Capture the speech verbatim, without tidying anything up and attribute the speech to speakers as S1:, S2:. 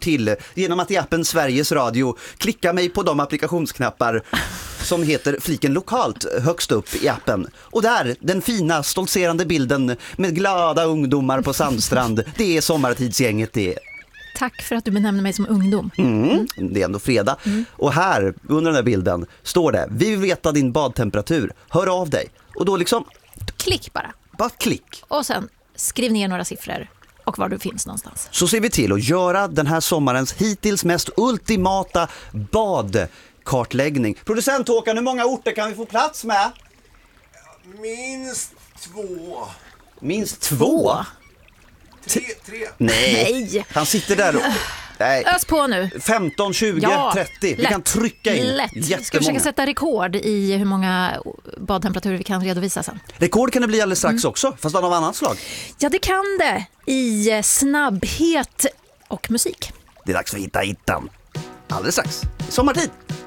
S1: till genom att i appen Sveriges Radio klicka mig på de applikationsknappar som heter fliken lokalt högst upp i appen. Och där, den fina, stoltserande bilden med glada ungdomar på Sandstrand. Det är sommartidsgänget det.
S2: Tack för att du benämner mig som ungdom.
S1: Mm, det är ändå fredag. Mm. Och här, under den här bilden, står det: vi vill veta din badtemperatur. Hör av dig. Och då liksom...
S2: Klick bara.
S1: Bara klick.
S2: Och sen skriv ner några siffror och var du finns någonstans.
S1: Så ser vi till att göra den här sommarens hittills mest ultimata badkartläggning. Producent Håkan, hur många orter kan vi få plats med?
S3: Minst två.
S1: Minst två?
S3: Tre, tre.
S1: Nej.
S2: Nej.
S1: Han sitter där och... Nej.
S2: Ös på nu.
S1: femton, tjugo,
S2: ja,
S1: trettio. Vi
S2: lätt.
S1: kan trycka in
S2: lätt.
S1: jättemånga.
S2: Ska vi försöka sätta rekord i hur många badtemperaturer vi kan redovisa sen?
S1: Rekord kan det bli alldeles strax
S2: mm.
S1: också, fast av annat slag.
S2: Ja, det kan det. I snabbhet och musik.
S1: Det är dags för Hitta Hittan. Alldeles strax. Sommartid.